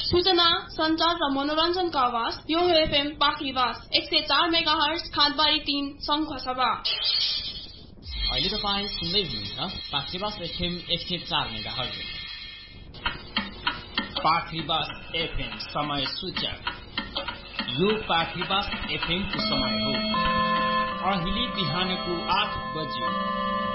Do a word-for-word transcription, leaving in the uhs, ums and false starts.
सूचना सञ्चार र मनोरञ्जनका आवाज यो हो एफएम पाखरीवास एक सय चार मेगा हर्ज खादबारी तीन शङ्खसभा। अहिले तपाईँ सुन्दै हुनुहुन्छ पाखरीवास एफएम एक सय चार मेगा हर्ज। पाखरीवास एफएम समय सूचक। यो पाखरीवास एफएम को समय हो अहिले बिहानको आठ बजे।